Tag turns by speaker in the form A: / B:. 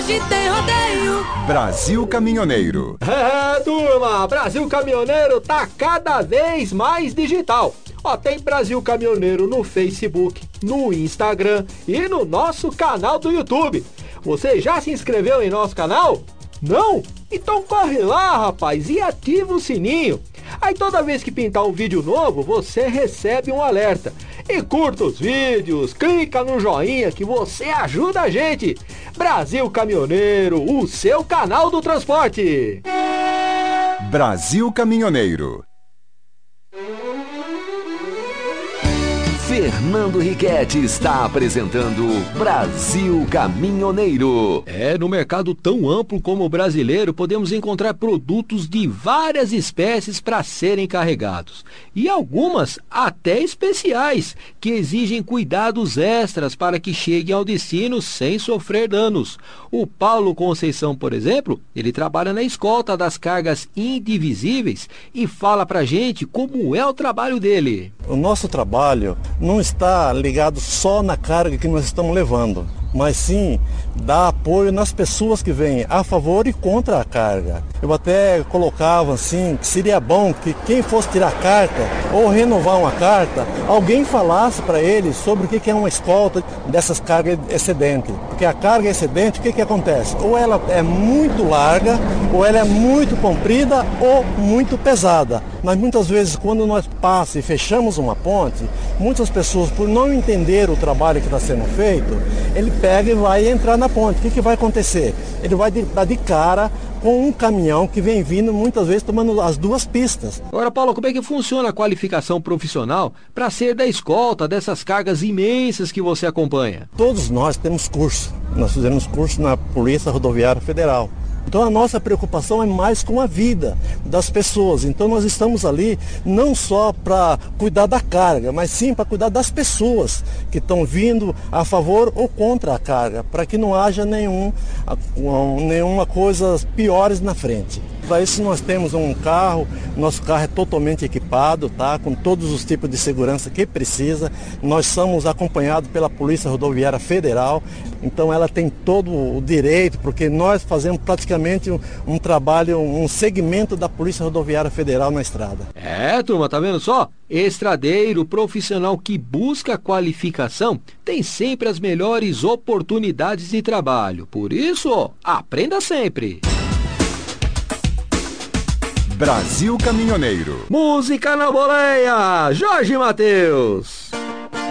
A: hoje tem rodeio.
B: Brasil Caminhoneiro.
C: Turma, Brasil Caminhoneiro tá cada vez mais digital. Ó, tem Brasil Caminhoneiro no Facebook, no Instagram e no nosso canal do YouTube. Você já se inscreveu em nosso canal? Não? Então corre lá, rapaz, e ativa o sininho. Aí toda vez que pintar um vídeo novo, você recebe um alerta. E curta os vídeos, clica no joinha que você ajuda a gente. Brasil Caminhoneiro, o seu canal do transporte.
B: Brasil Caminhoneiro.
D: Fernando Riquetti está apresentando Brasil Caminhoneiro.
C: No mercado tão amplo como o brasileiro, podemos encontrar produtos de várias espécies para serem carregados. E algumas até especiais, que exigem cuidados extras para que cheguem ao destino sem sofrer danos. O Paulo Conceição, por exemplo, ele trabalha na escolta das cargas indivisíveis e fala pra gente como é o trabalho dele.
E: O nosso trabalho não está ligado só na carga que nós estamos levando, mas sim dar apoio nas pessoas que vêm a favor e contra a carga. Eu até colocava assim, que seria bom que quem fosse tirar carta ou renovar uma carta, alguém falasse para ele sobre o que é uma escolta dessas cargas excedentes. Porque a carga excedente, o que acontece? Ou ela é muito larga, ou ela é muito comprida, ou muito pesada. Mas muitas vezes quando nós passamos e fechamos uma ponte, muitas pessoas, por não entender o trabalho que está sendo feito, ele pega e vai entrar na ponte. O que vai acontecer? Ele vai dar de cara com um caminhão que vem vindo muitas vezes tomando as duas pistas.
C: Agora, Paulo, como é que funciona a qualificação profissional para ser da escolta dessas cargas imensas que você acompanha?
E: Todos nós temos curso. Nós fizemos curso na Polícia Rodoviária Federal. Então a nossa preocupação é mais com a vida das pessoas. Então nós estamos ali não só para cuidar da carga, mas sim para cuidar das pessoas que estão vindo a favor ou contra a carga, para que não haja nenhuma coisa piores na frente. Para isso nós temos um carro, nosso carro é totalmente equipado, tá? Com todos os tipos de segurança que precisa. Nós somos acompanhados pela Polícia Rodoviária Federal, então ela tem todo o direito, porque nós fazemos praticamente um trabalho, um segmento da Polícia Rodoviária Federal na estrada.
C: Turma, tá vendo só? Estradeiro, profissional que busca qualificação, tem sempre as melhores oportunidades de trabalho. Por isso, aprenda sempre!
B: Brasil Caminhoneiro.
C: Música na boleia, Jorge Mateus.